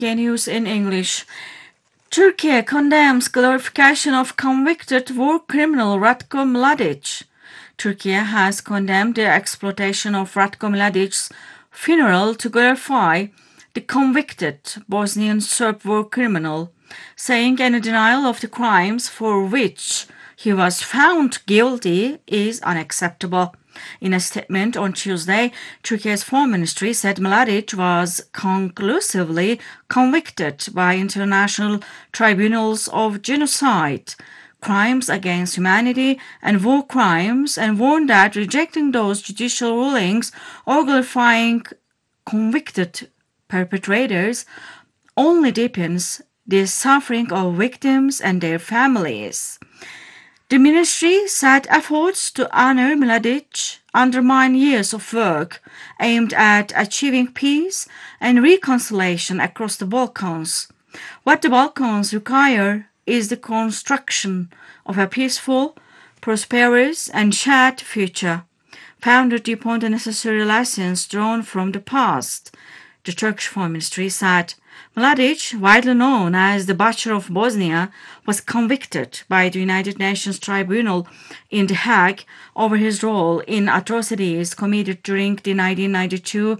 News in English. Turkey condemns glorification of convicted war criminal Ratko Mladic. Turkey has condemned the exploitation of Ratko Mladic's funeral to glorify the convicted Bosnian Serb war criminal, saying any denial of the crimes for which he was found guilty is unacceptable. In a statement on Tuesday, Turkey's Foreign Ministry said Mladic was conclusively convicted by international tribunals of genocide, crimes against humanity, and war crimes, and warned that rejecting those judicial rulings or glorifying convicted perpetrators only deepens the suffering of victims and their families. The ministry said efforts to honor Mladic undermine years of work aimed at achieving peace and reconciliation across the Balkans. What the Balkans require is the construction of a peaceful, prosperous, and shared future, founded upon the necessary lessons drawn from the past, the Turkish Foreign Ministry said. Mladic, widely known as the Butcher of Bosnia, was convicted by the United Nations Tribunal in The Hague over his role in atrocities committed during the 1992